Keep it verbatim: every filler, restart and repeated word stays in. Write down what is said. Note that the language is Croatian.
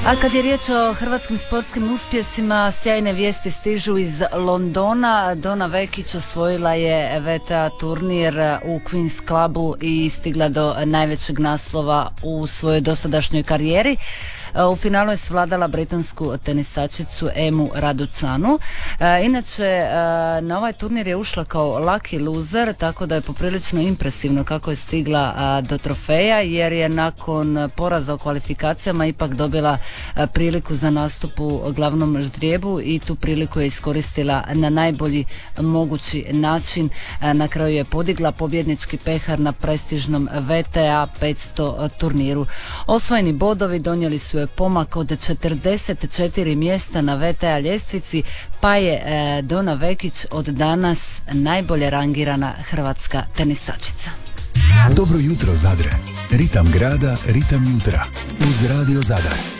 A kad je riječ o hrvatskim sportskim uspjesima, sjajne vijesti stižu iz Londona. Dona Vekić osvojila je V T A turnir u Queen's Clubu i stigla do najvećeg naslova u svojoj dosadašnjoj karijeri. U finalu je svladala britansku tenisačicu Emu Raducanu. Inače, na ovaj turnir je ušla kao lucky loser, tako da je poprilično impresivno kako je stigla do trofeja, jer je nakon poraza u kvalifikacijama ipak dobila priliku za nastup u glavnom ždrijebu i tu priliku je iskoristila na najbolji mogući način. Na kraju je podigla pobjednički pehar na prestižnom V T A petsto turniru. Osvojeni bodovi donijeli su je pomak od četrdeset četiri mjesta na V T A ljestvici, pa je e, Dona Vekić od danas najbolje rangirana hrvatska tenisačica. Dobro jutro Zadre, ritam grada, ritam jutra uz Radio Zadar.